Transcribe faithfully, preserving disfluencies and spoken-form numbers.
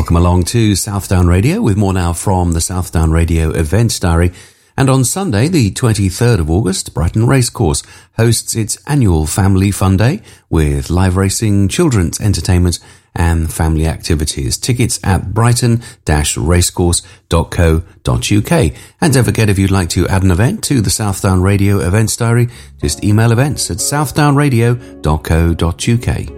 Welcome along to Southdown Radio with more now from the Southdown Radio Events Diary. And on Sunday, the twenty-third of August, Brighton Racecourse hosts its annual Family Fun Day with live racing, children's entertainment and family activities. Tickets at brighton dash racecourse dot co dot uk. And don't forget, if you'd like to add an event to the Southdown Radio Events Diary, just email events at southdown radio dot co dot uk.